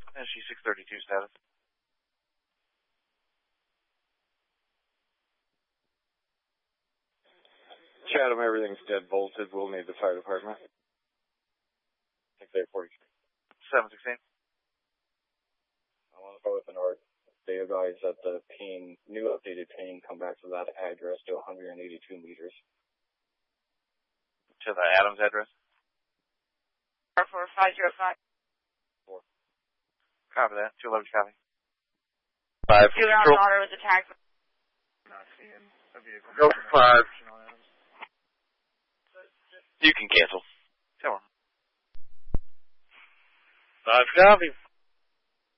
NSG 632 status. Chatham, everything's dead bolted. We'll need the fire department. 6-8-43. 716. I want to go with the north. They advise that the pain, new updated pain, come back to that address to 182 meters. To the Adams address? 44505. 4. Copy that. 211 copy. 5 Juvenile control. daughter was attacked. Not seeing a vehicle. Go for 5. You can cancel. 5 copy.